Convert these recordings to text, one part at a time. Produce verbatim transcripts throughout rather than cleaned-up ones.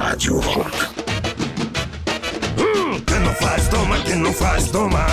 Rádio Rock. Hum, quem não faz, toma, quem não faz, toma.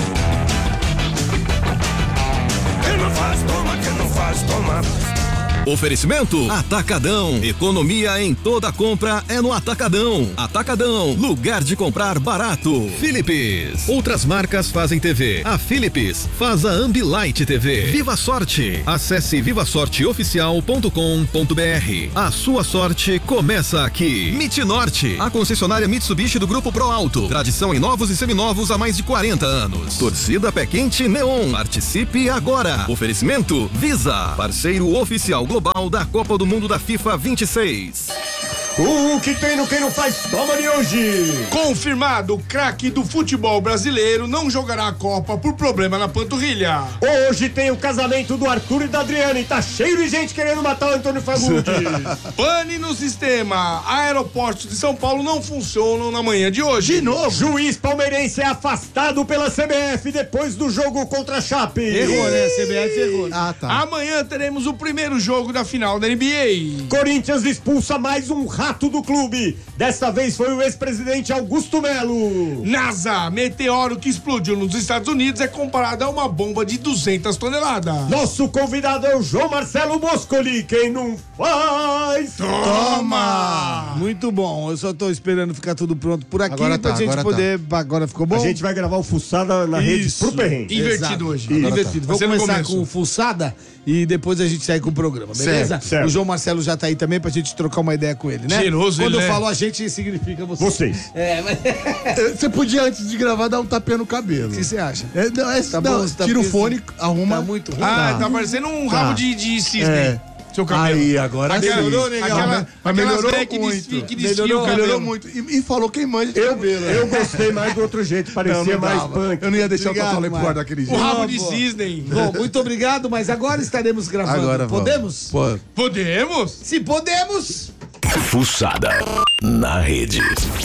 Quem não faz, toma, quem não faz, toma. Oferecimento Atacadão. Economia em toda compra é no Atacadão. Atacadão, lugar de comprar barato. Philips. Outras marcas fazem T V. A Philips faz a Ambilight T V. Viva Sorte. Acesse viva sorte oficial ponto com ponto b r. A sua sorte começa aqui. Mit Norte, a concessionária Mitsubishi do Grupo Pro Alto. Tradição em novos e seminovos há mais de quarenta anos. Torcida Pé Quente Neon. Participe agora. Oferecimento Visa, parceiro oficial global da Copa do Mundo da FIFA vinte e seis. O que tem no Quem Não Faz, toma de hoje. Confirmado, o craque do futebol brasileiro não jogará a Copa por problema na panturrilha. Hoje tem o casamento do Arthur e da Adriana e tá cheio de gente querendo matar o Antônio Fagundes. Pane no sistema. Aeroportos de São Paulo não funcionam na manhã de hoje. De novo. Juiz palmeirense é afastado pela C B F depois do jogo contra a Chape. Errou, né? A C B F errou. Ah, tá. Amanhã teremos o primeiro jogo da final da N B A. Corinthians expulsa mais um rato do clube. Dessa vez foi o ex-presidente Augusto Melo. NASA, meteoro que explodiu nos Estados Unidos é comparado a uma bomba de duzentas toneladas. Nosso convidado é o João Marcelo Moscoli. Quem não faz, toma! Muito bom. Eu só tô esperando ficar tudo pronto por aqui agora pra tá, gente agora poder... Tá. Agora ficou bom? A gente vai gravar o Fuçada na rede pro perrengue. Invertido Exato. hoje. Invertido. Tá. Vamos começar com o Fuçada e depois a gente sai com o programa, beleza? Certo, certo. O João Marcelo já tá aí também pra gente trocar uma ideia com ele, né? Cheiroso Quando ele, eu né? falo a gente, significa vocês. Vocês. É, mas... Você podia, antes de gravar, dar um tapinha no cabelo. O que você acha? É, não, é, Tá não, bom, tá tira o preso. fone, arruma. Tá muito ruim. Ah, Tá. tá parecendo um Tá. rabo de, de cisne. É. Seu cabelo. Aí, agora Aquela- sim. melhorou, negão. Aquela- Aquela- mas aquelas melhorou velhas que muito. desfi- que desfiam melhorou, o cabelo. melhorou muito. E, e falou quem manja de Eu, cabelo. né? eu gostei mais do outro jeito, parecia Não, não mais dava. punk. Eu não ia deixar Obrigado, o Totó Marcos. daquele O jeito. rabo Não, de pô. cisne. Bom, muito obrigado, mas agora estaremos gravando. Agora vamos. Podemos? Pô, Podemos? Se podemos! Fuçada na rede.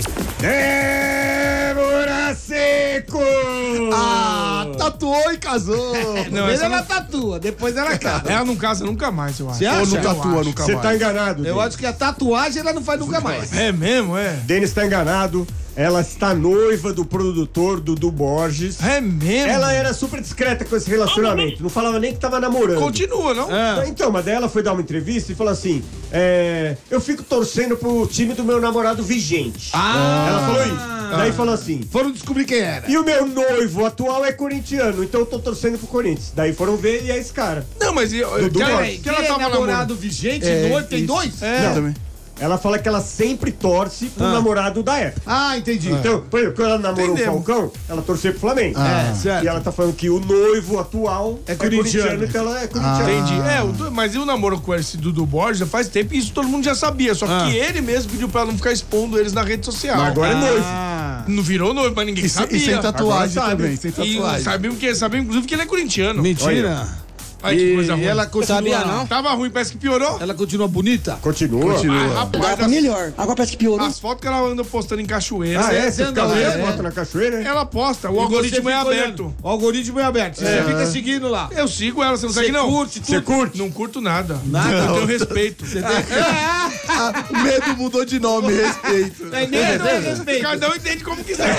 Débora Seco! ah, tatuou e casou. Não, Primeiro essa ela não- tatua, depois ela casa. Ela não casa nunca mais, eu acho. Você Ou acha? não tatua acho. nunca Você mais. tá enganado, Eu Denis. acho que a tatuagem ela não faz nunca mais. É mesmo, é? Denis tá enganado. Ela está noiva do produtor Dudu Borges. É mesmo? Ela era super discreta com esse relacionamento. Não falava nem que tava namorando. Continua, não? É. Então, mas daí ela foi dar uma entrevista e falou assim: é, eu fico torcendo pro time do meu namorado vigente. Ah. Ela falou isso. Daí falou assim: Foram descobrir quem era. e o meu noivo atual é corintiano, então eu tô torcendo pro Corinthians. Daí foram ver e é esse cara. Não, mas eu, Dudu que, ela, Borges. que ela Quem é tava namorado namorando. vigente, É, noivo, tem isso. dois? É. Eu também. Ela fala que ela sempre torce pro Ah. namorado da época. Ah, entendi. Então, por exemplo, quando ela namorou Entendemos. o Falcão, ela torceu pro Flamengo. É, certo. E ela tá falando que o noivo atual É corintiano. então ela é corintiana. Entendi. É, o, mas e o namoro com esse Dudu Borges já faz tempo e isso todo mundo já sabia. Só Ah. que ele mesmo pediu pra ela não ficar expondo eles na rede social. Mas agora é noivo. Ah. Não virou noivo, mas ninguém E, sem- sabia. e sem tatuagem Agora sabe. também, sem E tatuagem. sabemos que, sabemos, inclusive, que ele é corintiano. Mentira. Ai, que E, coisa ruim. e ela continua... Sabia, não? Tava ruim, parece que piorou. Ela continua bonita? Continua. Ah, rapaz, Agora tá as, melhor. Agora parece que piorou. as fotos que ela anda postando em cachoeira. Ah, é? Você Você anda fica lá, vendo é. foto na cachoeira, né? Ela posta, o E algoritmo você é fica aberto. olhando. O algoritmo é aberto. Você fica seguindo lá. Eu sigo ela, você não Você segue não? curte tudo? Você curte? Não curto nada. Nada? Eu tenho respeito. Ah, o medo mudou de nome, respeito. É medo, é respeito. Cada um entende como quiser.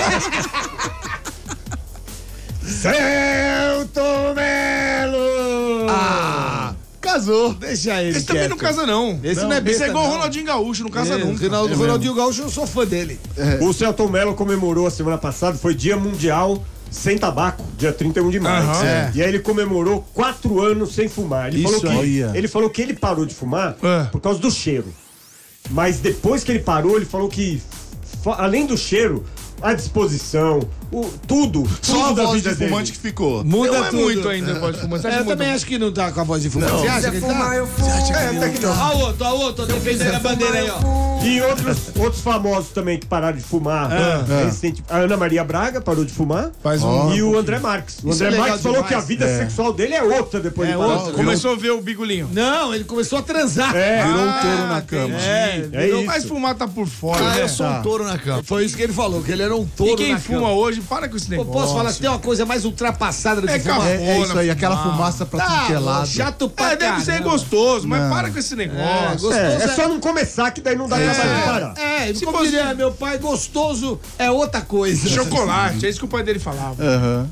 Celto Melo! Ah, Casou. deixa ele Esse também não quieto. casa, não. Esse não é Esse besta, é igual o não. Ronaldinho Gaúcho, não casa É, nunca. Ronaldo, Ronaldinho Gaúcho, eu sou fã dele. O Celton Mello comemorou a semana passada, foi Dia Mundial Sem Tabaco, dia trinta e um de maio. Aham. É. E aí ele comemorou quatro anos sem fumar. Ele, Isso falou que, aí. ele falou que ele parou de fumar É. por causa do cheiro. Mas depois que ele parou, ele falou que, fa- além do cheiro, a disposição, o, tudo, Só tudo a da voz vida de dele. fumante que ficou. Muda Não é tudo. muito ainda, pode fumar. Você É, acha eu muito? também acho que não tá com a voz de fumante. Você acha que ele tá? É, até que não. Ó, o outro, ó, o outro, defendendo a bandeira aí, ó. E outros, outros famosos também que pararam de fumar. É. Recente- a Ana Maria Braga parou de fumar. Faz um- E o André Marques. O Isso é André legal Marques falou demais. que a vida É. sexual dele é outra depois É de parar. outra. Começou a ver o bigolinho. Não, ele começou a transar. É. Virou um Ah, touro na cama. É, É Virou- isso. Mas fumar tá por fora, Ah, né? eu sou um touro na cama. foi isso que ele falou, que ele era um E touro quem na fuma cama. hoje para com esse Eu negócio. posso falar que tem uma coisa mais ultrapassada do que É fumar? cafona, É, é isso aí, aquela fumar. fumaça pra tudo Tá, que é lado. chato pra É, deve ser caramba. gostoso, mas Não. para com esse É, negócio. gostoso É, é é- só não começar que daí não dá trabalho de parar. É, Se como fosse- diria meu pai, gostoso é outra coisa. Chocolate, é isso que o pai dele falava. Aham.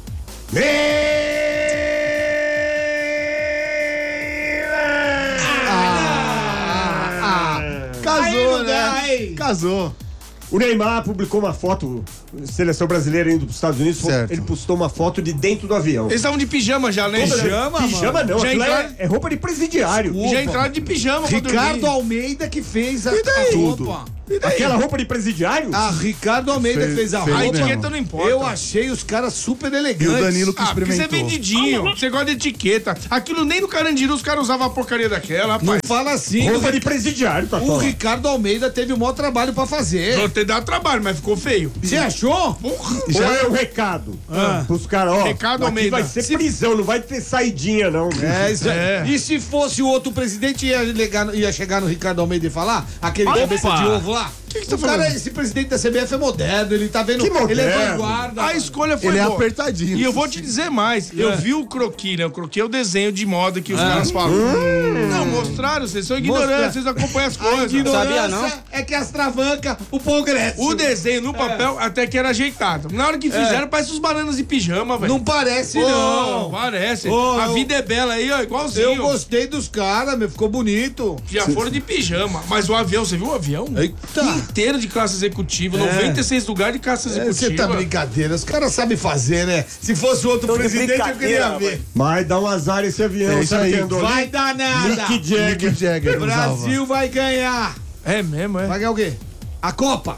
Ah, Casou, Aí não né? dá, hein? Casou. O Neymar publicou uma foto, seleção brasileira indo para os Estados Unidos, Certo. ele postou uma foto de dentro do avião. Eles estavam de pijama já, né? Pijama, Pijama não, Já aquilo é, entraram- é roupa de presidiário. Já entraram de pijama pra Ricardo dormir. Almeida que fez a, E daí? a Tudo. roupa. Aquela roupa de presidiário? Ah, Ricardo Almeida Fez- que fez a fez A roupa. mesmo. etiqueta não importa. Eu achei os caras super E elegantes. o Danilo que Ah, porque você é experimentou. vendidinho. Você gosta de etiqueta. Aquilo nem no Carandiru os caras usavam a porcaria daquela, Não rapaz. fala assim. Roupa O, de presidiário, tá o Ricardo Almeida teve o maior trabalho pra fazer. Não ter dado trabalho, mas ficou feio. Você achou? Porra. Ou é o recado pros caras, ó. Recado, aqui Almeida. vai ser prisão, não vai ter saidinha, não. É, isso É. é. E se fosse o outro presidente, ia, ligar, ia chegar no Ricardo Almeida e falar? Aquele Opa! cabeça de ovo lá? Que que você tá o cara, falando? esse presidente da C B F é moderno, ele tá vendo. Que moderno? Ele é vanguarda. A escolha foi Ele é boa. apertadinho. E eu vou te dizer mais. Eu vi o croquis, né? O croquis é o desenho de moda que os Ah. caras falam. Não, mostraram, vocês são ignorantes, Mostra- vocês acompanham as A coisas. ignorância é que as travancas, o progresso. O desenho no papel até que era ajeitado. Na hora que fizeram, parece os bananas de pijama, velho. Não parece, Pô, não. parece. Ô, a eu- vida é bela aí, ó, igualzinho. Eu gostei dos caras, meu, ficou bonito. Já foram de pijama. Mas o avião, você viu o avião? Eita. Inteiro de classe executiva. É. noventa e seis lugares de classe É, executiva. Você tá brincadeira, os caras sabem fazer, né? Se fosse outro Tô de presidente, eu brincadeira, queria ver. Vai dar um azar esse avião, É isso sabe aí. quem andou ali? Vai dar nada. Mick Jagger. Mick Jagger O usava. Brasil vai ganhar. É mesmo, é? Vai ganhar o quê? A Copa.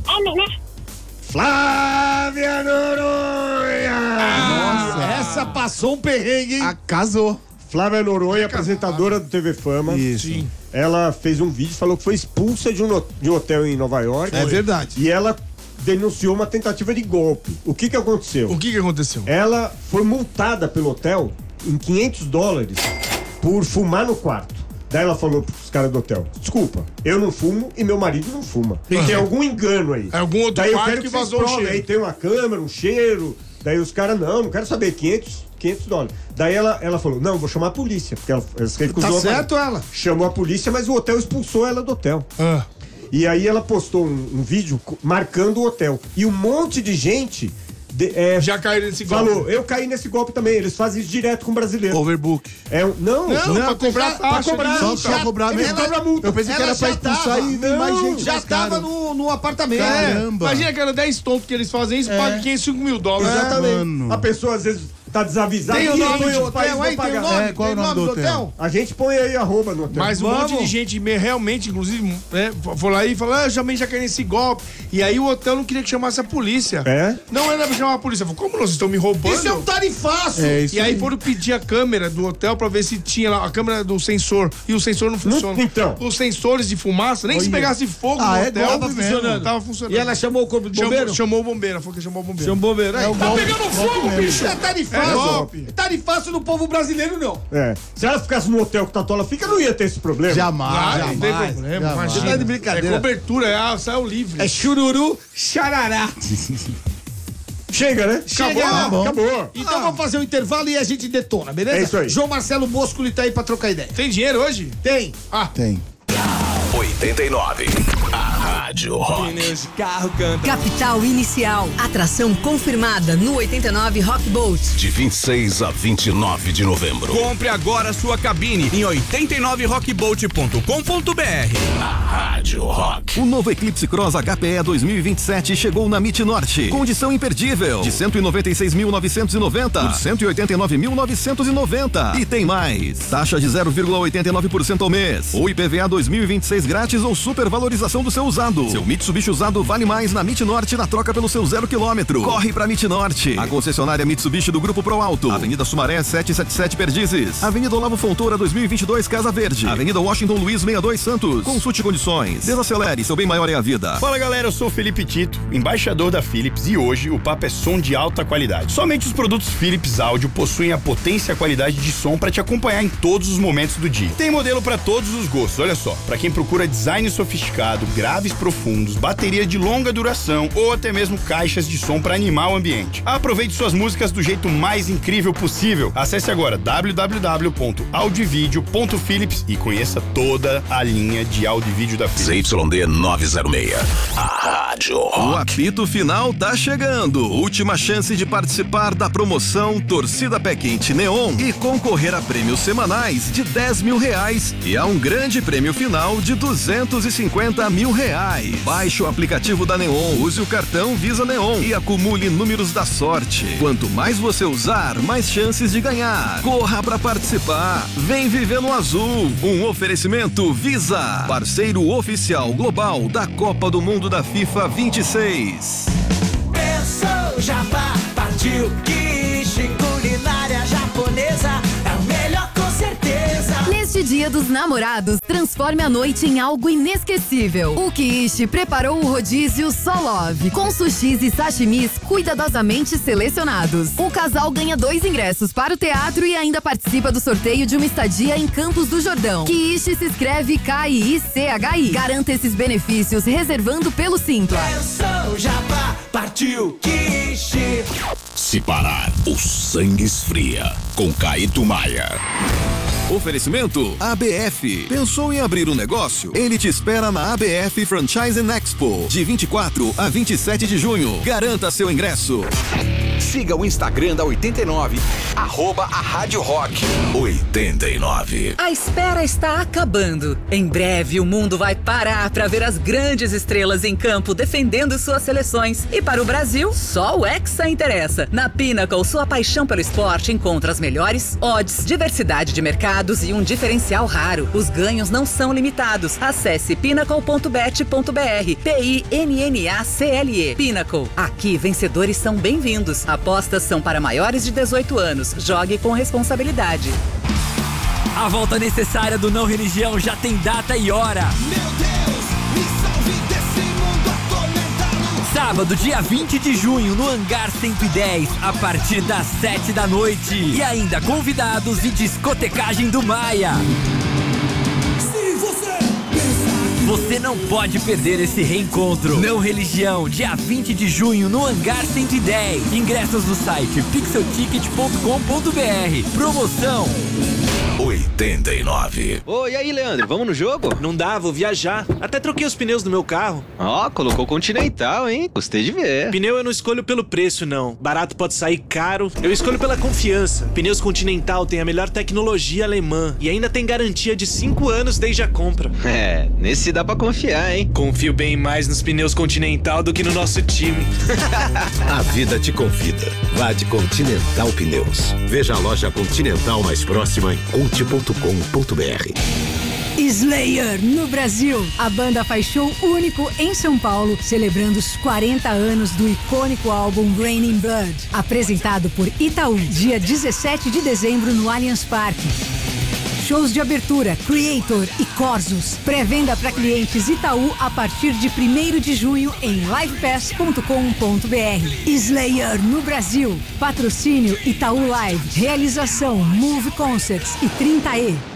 Flávia Noronha! Nossa, essa passou um perrengue, hein? Ah, casou. Flávia Noronha, apresentadora do T V Fama. Isso. Sim. Ela fez um vídeo, falou que foi expulsa de um, no- de um hotel em Nova York. É verdade. E ela denunciou uma tentativa de golpe. O que que aconteceu? O que que aconteceu? Ela foi multada pelo hotel em quinhentos dólares por fumar no quarto. Daí ela falou pros caras do hotel: desculpa, eu não fumo e meu marido não fuma. Tem algum engano aí. É algum outro Daí eu quarto quero que que vocês vazou o provem. cheiro. Aí tem uma câmera, um cheiro. Daí os caras, não, não quero saber, quinhentos, quinhentos dólares. Daí ela, ela falou: não, vou chamar a polícia. Porque ela, ela se recusou. Tá a- certo ela? Chamou a polícia, mas o hotel expulsou ela do hotel. Ah. E aí ela postou um, um vídeo co- marcando o hotel. E um monte de gente de- é, Já caiu nesse golpe. falou, eu caí nesse golpe também. Eles fazem isso direto com brasileiro. Overbook. É um, não, Não, pra cobrar já- pra taxa. cobrar. de Só, multa. só cobrar Eles mesmo. cobram multa. Eu pensei que Ela era pra já expulsar tava. e vem mais Não, gente Já mais tava caro. no, no apartamento. É, Caramba. imagina aquela dez tontos que eles fazem isso, paga quinhentos e cinco mil dólares. Exatamente. mano. A pessoa às vezes tá desavisada. Tem o e nome a gente do faz hotel não aí? Tem o pagar. nome? É, qual Tem é o nome do hotel? A gente põe aí arroba no hotel. Mas um Vamos. monte de gente me- realmente, inclusive, é, foi lá e falou: ah, eu também já caí nesse golpe. E aí o hotel não queria que chamasse a polícia. É? Não era pra chamar a polícia. Falou: como vocês estão me roubando? Isso é um tarifaço. É isso E aí foram pedir a câmera do hotel pra ver se tinha lá a câmera do sensor. E o sensor não funciona. então. Os sensores de fumaça, nem se pegasse fogo Ah, no é hotel, golpe tava mesmo. funcionando. Tava funcionando. E ela chamou o corpo de bombeiro? chamou, chamou o bombeiro. Ela falou que chamou o bombeiro. Chamou o bombeiro. Aí, É o tá golpe. pegando fogo, bicho. É É tarifaço. golpe. É tarifaço do povo brasileiro, não. É. Se ela ficasse no hotel que o Tatola fica, não ia ter esse problema. Ah, Jamais. não tem jamais, problema, jamais. imagina. Você tá de brincadeira. É cobertura, é ah, saiu livre. É chururu, xarará. Chega, né? Chega. Acabou. Tá Acabou. Então vamos fazer um intervalo e a gente detona, beleza? É isso aí. João Marcelo Bosco tá aí pra trocar ideia. Tem dinheiro hoje? Tem. Tem. oitenta e nove. A Rádio Rock. Capital Inicial. Atração confirmada no oitenta e nove Rock Boat. De vinte e seis a vinte e nove de novembro. Compre agora sua cabine em oitenta e nove rockboat ponto com ponto br. Rádio Rock. O novo Eclipse Cross H P E dois mil e vinte e sete chegou na MIT Norte. Condição imperdível. De cento e noventa e seis mil novecentos e noventa por cento e oitenta e nove mil novecentos e noventa. E tem mais. Taxa de zero vírgula oitenta e nove por cento ao mês. Ou I P V A dois mil e vinte e seis grátis ou supervalorização do seu usado. Seu Mitsubishi usado vale mais na MIT Norte na troca pelo seu zero quilômetro. Corre pra MIT Norte. A concessionária Mitsubishi do Grupo Pro Alto. Avenida Sumaré setecentos e setenta e sete Perdizes. Avenida Olavo Fontoura dois mil e vinte e dois Casa Verde. Avenida Washington Luiz sessenta e dois Santos. Consulte condições. Desacelere Software, seu bem maior é a vida. Fala galera, eu sou o Felipe Tito, embaixador da Philips, e hoje o papo é som de alta qualidade. Somente os produtos Philips Audio possuem a potência e a qualidade de som para te acompanhar em todos os momentos do dia. Tem modelo para todos os gostos, olha só. Para quem procura design sofisticado, graves profundos, bateria de longa duração ou até mesmo caixas de som para animar o ambiente. Aproveite suas músicas do jeito mais incrível possível. Acesse agora w w w ponto audivideo ponto philips e conheça toda a linha de áudio e vídeo da Philips. Z Y D novecentos e seis, a Rádio Rock. O apito final tá chegando. Última chance de participar da promoção Torcida Pé Quente Neon e concorrer a prêmios semanais de dez mil reais e a um grande prêmio final de duzentos e cinquenta mil reais. Baixe o aplicativo da Neon, use o cartão Visa Neon e acumule números da sorte. Quanto mais você usar, mais chances de ganhar. Corra pra participar. Vem viver no azul. Um oferecimento Visa, parceiro oficial global da Copa do Mundo da FIFA vinte e seis. Pensou, Jabá, partiu, quiche, culinária japonesa, é o melhor com certeza. Neste Dia dos Namorados, transforme a noite em algo inesquecível. O Kiishi preparou o rodízio Solove, com sushis e sashimis cuidadosamente selecionados. O casal ganha dois ingressos para o teatro e ainda participa do sorteio de uma estadia em Campos do Jordão. Kiishi se escreve K I I C H I. Garanta esses benefícios reservando pelo Simpla. Pensou, Jabá, partiu, quiche. Se parar, o sangue esfria. Com Caíto Maia. Oferecimento A B F. Pensou em abrir um negócio? Ele te espera na A B F Franchising Expo, de vinte e quatro a vinte e sete de junho. Garanta seu ingresso. Siga o Instagram da oitenta e nove, arroba a Rádio Rock oitenta e nove. A espera está acabando. Em breve o mundo vai parar para ver as grandes estrelas em campo defendendo suas seleções. E para o Brasil, só o Hexa interessa. Na Pinnacle, sua paixão pelo esporte encontra as melhores odds, diversidade de mercados e um diferencial raro. Os ganhos não são limitados. Acesse pinnacle ponto bet ponto b r. P I N N A C L E. Pinnacle. Aqui, vencedores são bem-vindos. Apostas são para maiores de dezoito anos. Jogue com responsabilidade. A volta necessária do Não Religião já tem data e hora. Meu Deus, me salve desse mundo atormentado. Sábado, dia vinte de junho, no Hangar cento e dez, a partir das sete da noite. E ainda convidados e discotecagem do Maia. Se você Você não pode perder esse reencontro. Não Religião, dia vinte de junho, no Hangar cento e dez. Ingressos no site pixel ticket ponto com ponto b r. Promoção oitenta e nove. Ô, e aí, Leandro, vamos no jogo? Não dá, vou viajar. Até troquei os pneus do meu carro. Ó, colocou Continental, hein? Gostei de ver. Pneu eu não escolho pelo preço, não. Barato pode sair caro. Eu escolho pela confiança. Pneus Continental tem a melhor tecnologia alemã e ainda tem garantia de cinco anos desde a compra. É, nesse dá pra confiar, hein? Confio bem mais nos pneus Continental do que no nosso time. A vida te convida. Vá de Continental Pneus. Veja a loja Continental mais próxima em conte ponto com ponto b r. Slayer no Brasil. A banda faz show único em São Paulo, celebrando os quarenta anos do icônico álbum Raining Blood, apresentado por Itaú, dia dezessete de dezembro no Allianz Parque. Shows de abertura, Creator e Corsos. Pré-venda para clientes Itaú a partir de primeiro de junho em live pass ponto com ponto b r. Slayer no Brasil. Patrocínio Itaú Live. Realização Move Concerts e trinta E.